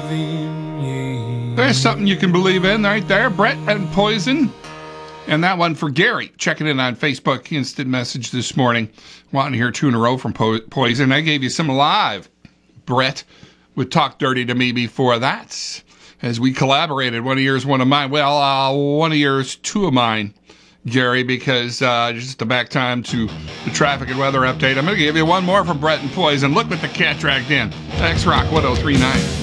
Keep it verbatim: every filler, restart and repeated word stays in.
loving you. There's something you can believe in right there. Brett and Poison. And that one for Gary, checking in on Facebook instant message this morning. Wanting to hear two in a row from po- Poison. I gave you some live. Brett would talk dirty to me before that. As we collaborated, one of yours, one of mine. Well, uh, one of yours, two of mine, Gary, because uh, just a back time to the traffic and weather update. I'm going to give you one more from Brett and Poison. Look what the cat dragged in. X-Rock one oh three point nine.